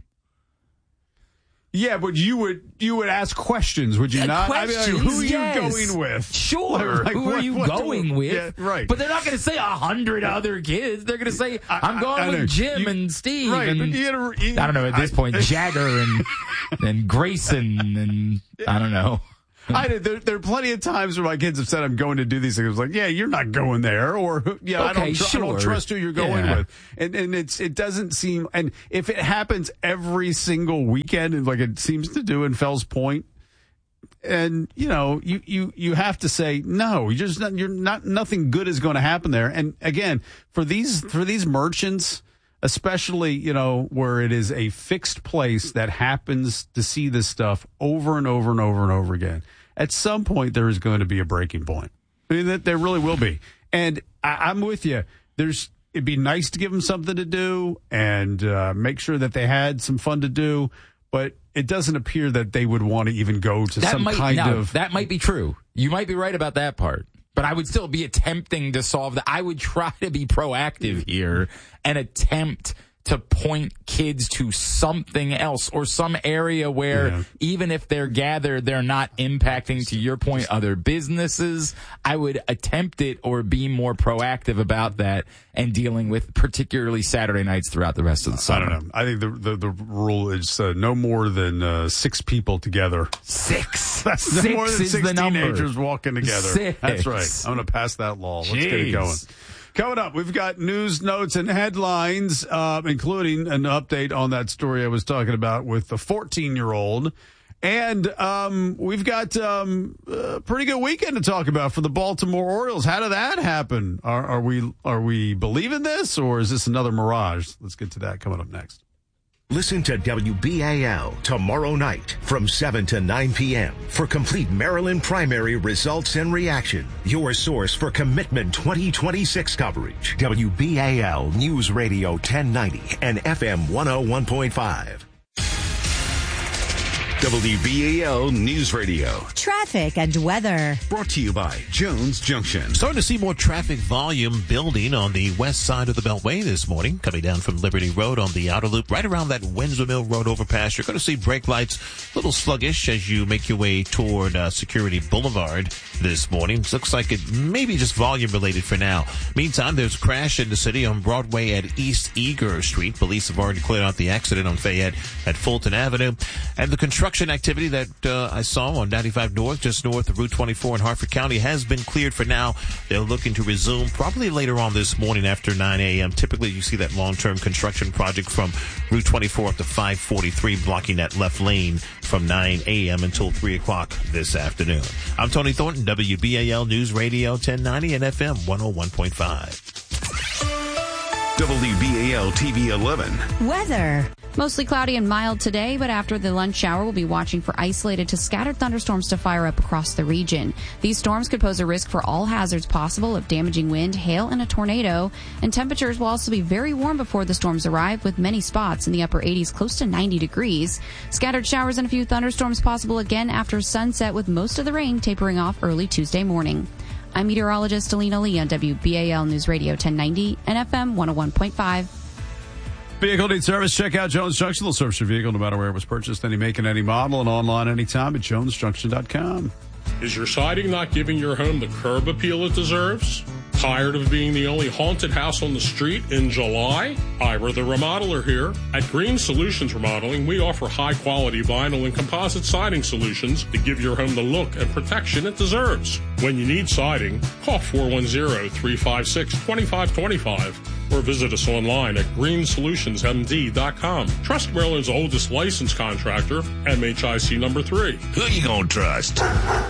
Yeah, but you would you would ask questions, would you Uh, not? questions, I mean, like, who are yes. you going with? Sure. Like, who what- are you what- going with? Yeah, right. But they're not going to say a hundred other kids. They're going to say, I'm going I- I know. with Jim You- and Steve. right, and but you gotta- you- I don't know, at this I- point, Jagger and and Grayson and I don't know. I did. There, there are plenty of times where my kids have said, I'm going to do these things. I was like, yeah, you're not going there. Or, yeah, I, Okay, don't tr- I don't sure. trust who you're going Yeah. with. And and it's it doesn't seem, and if it happens every single weekend, and like it seems to do in Fells Point, and, you know, you, you, you have to say, no, you're just not, you're not, nothing good is going to happen there. And again, for these, for these merchants, especially, you know, where it is a fixed place that happens to see this stuff over and over and over and over again, at some point there is going to be a breaking point. I mean, that there really will be. And I, I'm with you. There's, it'd be nice to give them something to do and uh, make sure that they had some fun to do, but it doesn't appear that they would want to even go to That some might, kind no, of. that might be true. You might be right about that part. But I would still be attempting to solve that. I would try to be proactive here and attempt to point kids to something else or some area where Yeah. even if they're gathered, they're not impacting, to your point, other businesses. I would attempt it or be more proactive about that and dealing with particularly Saturday nights throughout the rest of the I summer. don't know. I think the the, the rule is uh, no more than uh, six people together. Six. That's no Six more than is six the number. teenagers walking together. Six. That's right. I'm going to pass that law. Let's get it Jeez. going. Coming up, we've got news, notes, and headlines, uh, including an update on that story I was talking about with the fourteen-year-old. And um, we've got um, a pretty good weekend to talk about for the Baltimore Orioles. How did that happen? Are, are we are we believing this, or is this another mirage? Let's get to that coming up next. Listen to W B A L tomorrow night from seven to nine p.m. for complete Maryland primary results and reaction. Your source for Commitment twenty twenty-six coverage. W B A L News Radio ten ninety and F M one oh one point five. W B A L News Radio. Traffic and weather. Brought to you by Jones Junction. Starting to see more traffic volume building on the west side of the Beltway this morning, coming down from Liberty Road on the outer loop, right around that Windsor Mill Road overpass. You're going to see brake lights a little sluggish as you make your way toward uh, Security Boulevard this morning. Looks like it may be just volume related for now. Meantime, there's a crash in the city on Broadway at East Eager Street. Police have already cleared out the accident on Fayette at Fulton Avenue. And the construction activity that uh, I saw on ninety-five North, just north of Route twenty-four in Harford County, has been cleared for now. They're looking to resume probably later on this morning after nine a.m. Typically, you see that long-term construction project from Route twenty-four up to five forty-three, blocking that left lane from nine a.m. until three o'clock this afternoon. I'm Tony Thornton, W B A L News Radio ten ninety and F M one oh one point five. W B A L T V eleven. Weather. Mostly cloudy and mild today, but after the lunch hour, we'll be watching for isolated to scattered thunderstorms to fire up across the region. These storms could pose a risk for all hazards possible of damaging wind, hail, and a tornado. And temperatures will also be very warm before the storms arrive, with many spots in the upper eighties close to ninety degrees. Scattered showers and a few thunderstorms possible again after sunset, with most of the rain tapering off early Tuesday morning. I'm meteorologist Alina Lee on W B A L News Radio ten ninety and F M one oh one point five. Vehicle needs service? Check out Jones Junction. They'll service your vehicle no matter where it was purchased, any make and any model, and online anytime at jones junction dot com. Is your siding not giving your home the curb appeal it deserves? Tired of being the only haunted house on the street in July? Ira the Remodeler here. At Green Solutions Remodeling, we offer high-quality vinyl and composite siding solutions to give your home the look and protection it deserves. When you need siding, call four one zero, three five six, two five two five or visit us online at green solutions m d dot com. Trust Maryland's oldest licensed contractor, M H I C number three. Who you gonna trust?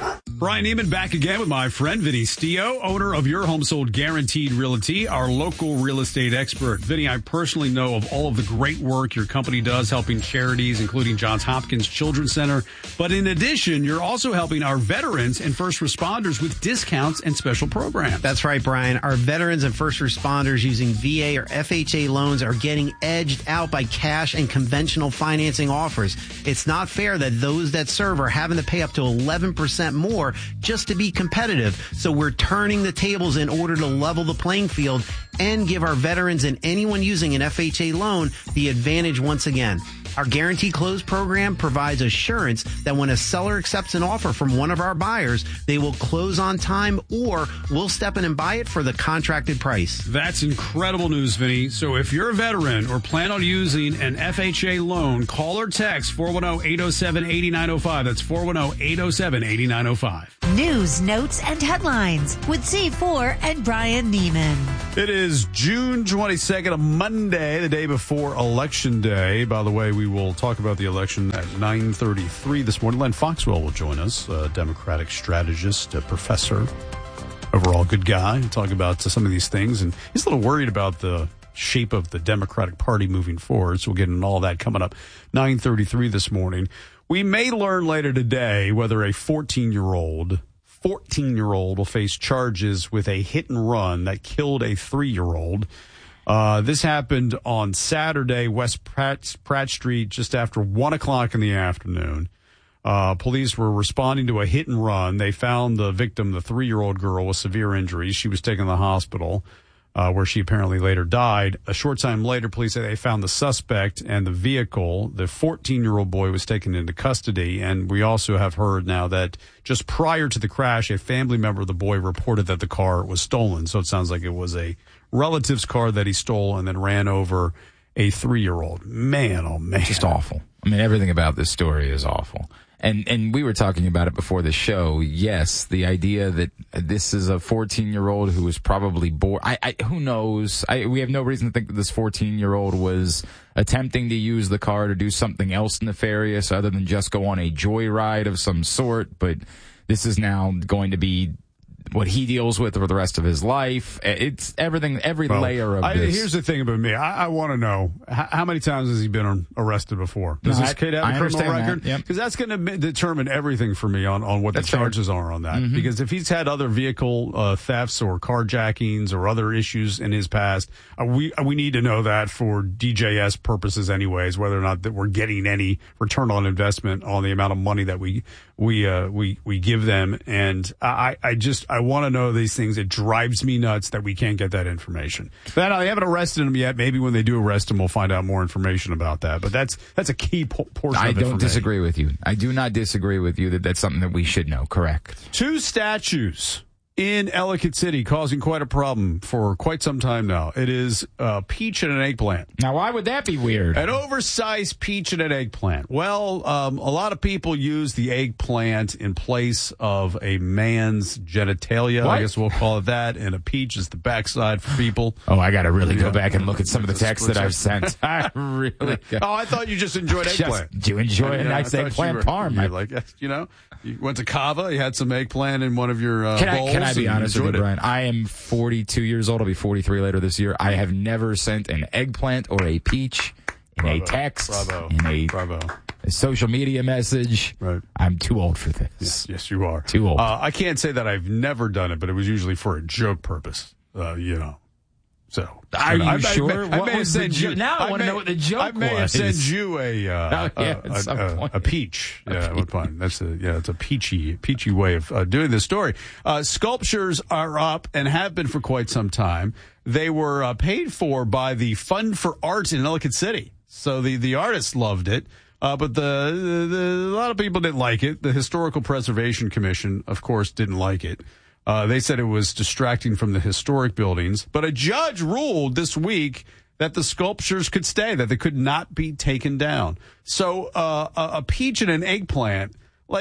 Brian Neiman back again with my friend Vinny Stio, owner of Your Home Sold Guaranteed Realty, our local real estate expert. Vinny, I personally know of all of the great work your company does helping charities, including Johns Hopkins Children's Center. But in addition, you're also helping our veterans and first responders with discounts and special programs. That's right, Brian. Our veterans and first responders using V A or F H A loans are getting edged out by cash and conventional financing offers. It's not fair that those that serve are having to pay up to eleven percent more just to be competitive. So we're turning the tables in order to level the playing field and give our veterans and anyone using an F H A loan the advantage once again. Our Guarantee Close program provides assurance that when a seller accepts an offer from one of our buyers, they will close on time or we'll step in and buy it for the contracted price. That's incredible news, Vinny. So if you're a veteran or plan on using an F H A loan, call or text four one zero, eight zero seven, eight nine zero five. That's four one zero, eight zero seven, eight nine zero five. News, notes, and headlines with C four and Brian Neiman. It is June twenty-second, a Monday, the day before Election Day. By the way, we will talk about the election at nine thirty-three this morning. Len Foxwell will join us, a Democratic strategist, a professor, overall good guy, and talk about some of these things. And he's a little worried about the shape of the Democratic Party moving forward, so we'll get into all that coming up nine thirty-three this morning. We may learn later today whether a fourteen-year-old fourteen-year-old will face charges with a hit and run that killed a three-year-old. Uh, this happened on Saturday, West Pratt, Pratt Street, just after one o'clock in the afternoon. Uh, police were responding to a hit and run. They found the victim, the three-year-old girl, with severe injuries. She was taken to the hospital, uh, where she apparently later died. A short time later, police say they found the suspect and the vehicle. The fourteen-year-old boy was taken into custody, and we also have heard now that just prior to the crash, a family member of the boy reported that the car was stolen. So it sounds like it was a relative's car that he stole and then ran over a three-year-old. Man, oh man. Just awful. I mean, everything about this story is awful. And and we were talking about it before the show. Yes, the idea that this is a fourteen-year-old who was probably bored. I, I who knows? I, we have no reason to think that this fourteen-year-old was attempting to use the car to do something else nefarious other than just go on a joyride of some sort. But this is now going to be what he deals with for the rest of his life. It's everything, every well, layer of I, this. Here's the thing about me. I, I want to know, how, how many times has he been arrested before? Does no, this kid have I, a criminal record? Because that, yep. that's going to determine everything for me on, on what That's the charges fair. are on that. Mm-hmm. Because if he's had other vehicle uh, thefts or carjackings or other issues in his past, uh, we we need to know that for D J S purposes anyways, whether or not that we're getting any return on investment on the amount of money that we we uh, we we give them. And I, I just, I want to know these things. It drives me nuts that we can't get that information. But they haven't arrested him yet. Maybe when they do arrest him, we'll find out more information about that. But that's that's a key po- portion I of it don't for disagree me. with you. I do not disagree with you that that's something that we should know. Correct. Two statues in Ellicott City causing quite a problem for quite some time now. It is a peach and an eggplant. Now, why would that be weird? An oversized peach and an eggplant. Well, um, a lot of people use the eggplant in place of a man's genitalia. What? I guess we'll call it that. And a peach is the backside for people. Oh, I got to really yeah. go back and look at some of the texts that I've sent. I really got Oh, I thought you just enjoyed eggplant. Just, do you enjoy yeah, a nice eggplant parm? You like, you know, you went to Cava, you had some eggplant in one of your uh, can I, bowls. Can I be honest with you, it. Brian? I am forty-two years old. I'll be forty-three later this year. I have never sent an eggplant or a peach in Bravo. a text, Bravo. in a, Bravo. a social media message. Right. I'm too old for this. Yes, yes you are. Too old. Uh, I can't say that I've never done it, but it was usually for a joke purpose, uh, you know. So, are you I, sure? I, I, I what may have was sent the you. jo- now I, I want to know what the joke was. I may was. have sent you a uh, oh, yeah, a, a, a, a peach. A yeah, peach. at one point. That's a yeah. It's a peachy, peachy way of uh, doing this story. Uh, sculptures are up and have been for quite some time. They were uh, paid for by the Fund for Arts in Ellicott City, so the the artists loved it. Uh, but the, the, the a lot of people didn't like it. The Historical Preservation Commission, of course, didn't like it. Uh, they said it was distracting from the historic buildings. But a judge ruled this week that the sculptures could stay, that they could not be taken down. So uh, a, a peach and an eggplant, like,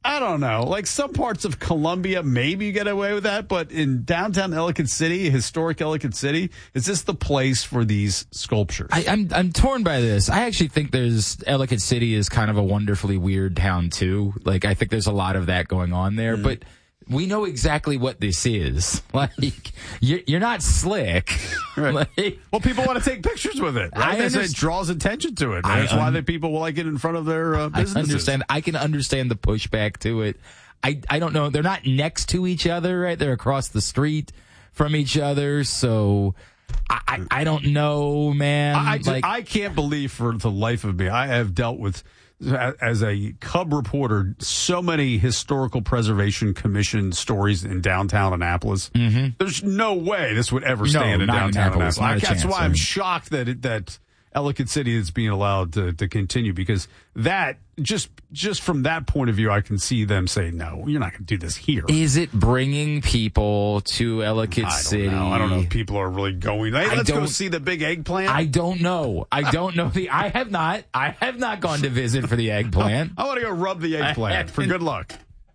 I don't know. Like some parts of Columbia, maybe you get away with that, but in downtown Ellicott City, historic Ellicott City, is this the place for these sculptures? I, I'm I'm torn by this. I actually think there's Ellicott City is kind of a wonderfully weird town too. Like I think there's a lot of that going on there, mm. but we know exactly what this is. Like you're, you're not slick. Right. Like, well, people want to take pictures with it. Right? I It draws attention to it. Right? That's un- why the people will like it in front of their uh, businesses. I understand. I can understand the pushback to it. I I don't know. They're not next to each other, right? They're across the street from each other, so. I, I, I don't know, man. I, like, I can't believe for the life of me. I have dealt with, as a Cub reporter, so many historical preservation commission stories in downtown Annapolis. Mm-hmm. There's no way this would ever stand no, in downtown Annapolis. Annapolis. That's chance, why right? I'm shocked that it, that Ellicott City is being allowed to, to continue, because that just just from that point of view, I can see them saying, no, you're not going to do this here. Is it bringing people to Ellicott I don't City? know. I don't know if people are really going. Hey, let's go see the big eggplant. I don't know. I don't know. the. I have not. I have not gone to visit for the eggplant. I want to go rub the eggplant for good luck.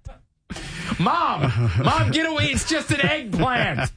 Mom, Mom, get away. It's just an eggplant.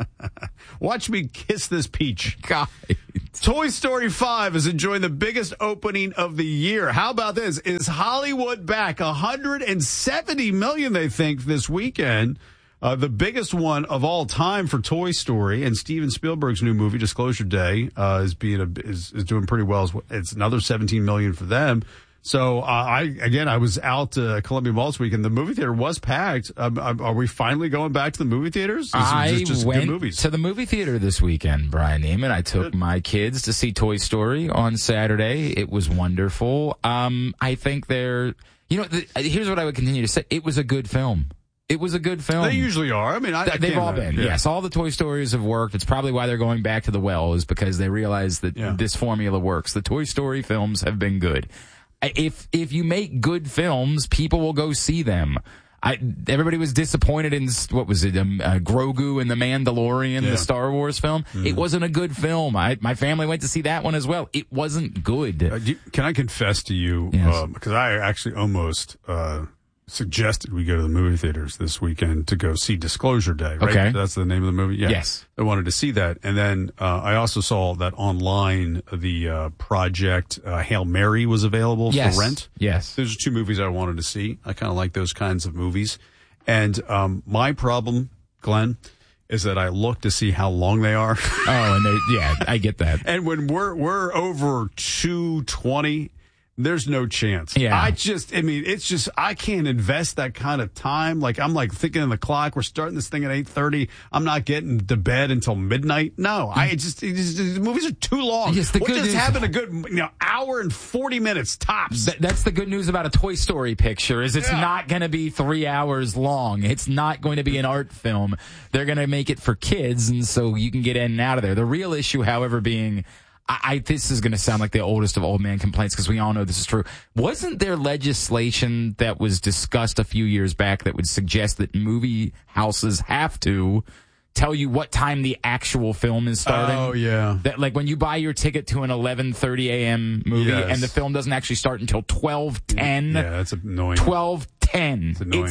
Watch me kiss this peach. God. Toy Story five is enjoying the biggest opening of the year. How about this? Is Hollywood back? one hundred seventy million dollars, they think, this weekend. Uh, the biggest one of all time for Toy Story. And Steven Spielberg's new movie, Disclosure Day, uh, is being a, is, is doing pretty well. It's another seventeen million dollars for them. So, uh, I, again, I was out uh, Columbia Mall this week, and the movie theater was packed. Um, are we finally going back to the movie theaters? Is I just, just went good movies? to the movie theater this weekend, Brian Neiman. I took good. my kids to see Toy Story on Saturday. It was wonderful. Um, I think they're, you know, the, here's what I would continue to say. It was a good film. It was a good film. They usually are. I mean, I, Th- I they've all been. Yeah. Yes, all the Toy Stories have worked. It's probably why they're going back to the well, is because they realize that yeah. this formula works. The Toy Story films have been good. If if you make good films, people will go see them. I, everybody was disappointed in, what was it, um, uh, Grogu and the Mandalorian, yeah. the Star Wars film. Mm-hmm. It wasn't a good film. I, my family went to see that one as well. It wasn't good. Uh, do, can I confess to you, yes. uh, because I actually almost uh, suggested we go to the movie theaters this weekend to go see Disclosure Day, right? Okay. That's the name of the movie? Yeah. Yes. I wanted to see that. And then uh, I also saw that online, the uh, Project uh, Hail Mary was available yes. for rent. Yes. Those are two movies I wanted to see. I kind of like those kinds of movies. And um, my problem, Glenn, is that I look to see how long they are. Oh, and they, yeah, I get that. And when we're we're over two twenty, there's no chance. Yeah. I just, I mean, it's just, I can't invest that kind of time. Like, I'm like thinking of the clock. We're starting this thing at eight thirty. I'm not getting to bed until midnight. No, I just, it just the movies are too long. Yes, the We're good just news- having a good, you know, hour and forty minutes tops. Th- that's the good news about a Toy Story picture, is it's Yeah. not going to be three hours long. It's not going to be an art film. They're going to make it for kids, and so you can get in and out of there. The real issue, however, being... I, I this is going to sound like the oldest of old man complaints, because we all know this is true. Wasn't there legislation that was discussed a few years back that would suggest that movie houses have to tell you what time the actual film is starting? Oh, yeah. That, like, when you buy your ticket to an eleven thirty a.m. movie Yes. and the film doesn't actually start until twelve ten. Yeah, that's annoying. twelve ten. It's annoying. It's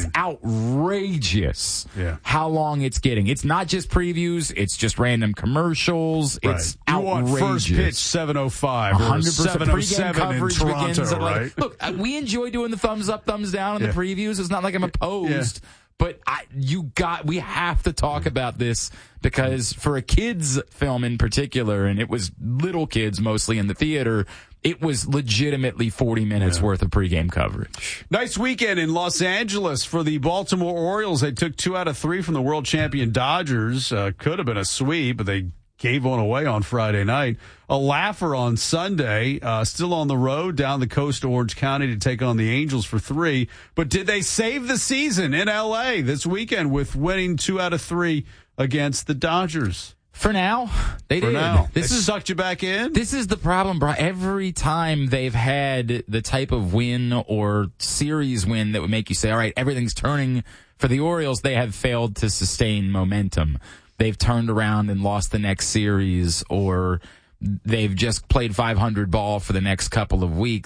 outrageous Yeah. how long it's getting. It's not just previews. It's just random commercials. Right. It's You outrageous. want first pitch seven oh five or one hundred percent seven oh pregame seven in coverage Toronto, begins at like, right? look, uh, we enjoy doing the thumbs up, thumbs down in Yeah. the previews. It's not like I'm opposed. But I, you got, we have to talk about this, because for a kids film in particular, and it was little kids mostly in the theater, it was legitimately forty minutes Yeah. worth of pregame coverage. Nice weekend in Los Angeles for the Baltimore Orioles. They took two out of three from the world champion Dodgers. Uh, could have been a sweep, but they gave one away on Friday night. A laugher on Sunday, uh, still on the road down the coast to Orange County to take on the Angels for three. But did they save the season in L A this weekend with winning two out of three against the Dodgers? For now, they For did. now. This They is sucked you back in? This is the problem, bro. Every time they've had the type of win or series win that would make you say, all right, everything's turning for the Orioles, they have failed to sustain momentum. They've turned around and lost the next series, or they've just played five hundred ball for the next couple of weeks.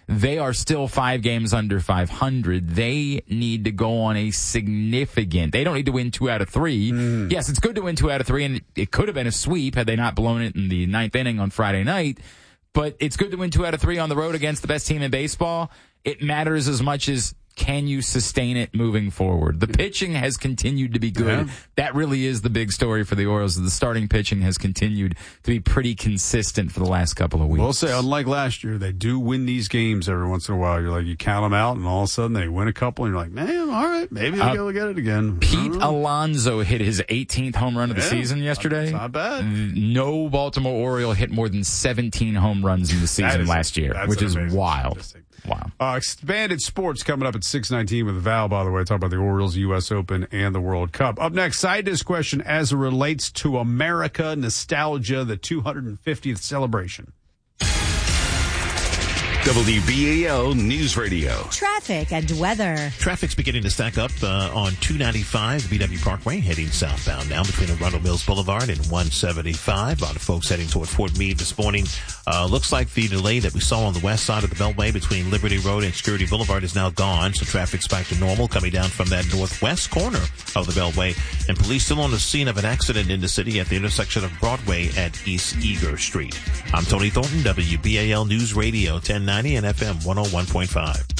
They are still five games under five hundred. They need to go on a significant, they don't need to win two out of three. Mm. Yes, it's good to win two out of three, and it could have been a sweep had they not blown it in the ninth inning on Friday night. But it's good to win two out of three on the road against the best team in baseball. It matters as much as can you sustain it moving forward? The pitching has continued to be good. Yeah. That really is the big story for the Orioles. The starting pitching has continued to be pretty consistent for the last couple of weeks. We'll say, unlike last year, they do win these games every once in a while. You're like, you count them out, and all of a sudden they win a couple, and you're like, man, all right, maybe they'll uh, go get it again. Pete Alonso hit his eighteenth home run of the yeah, season yesterday. That's not bad. No Baltimore Oriole hit more than seventeen home runs in the season is, last year, which is wild. Statistic. Wow. Uh, expanded sports coming up at six nineteen with Val, by the way. Talk about the Orioles, U S Open, and the World Cup. Up next, side disc question as it relates to America nostalgia, the two hundred fiftieth celebration. W B A L News Radio. Traffic and weather. Traffic's beginning to stack up uh, on two ninety-five, B W Parkway, heading southbound now between Arundel Mills Boulevard and one seventy-five. A lot of folks heading toward Fort Meade this morning. Uh, looks like the delay that we saw on the west side of the Beltway between Liberty Road and Security Boulevard is now gone, so traffic's back to normal coming down from that northwest corner of the Beltway. And police still on the scene of an accident in the city at the intersection of Broadway at East Eager Street. I'm Tony Thornton, W B A L News Radio ten ninety and F M one oh one point five.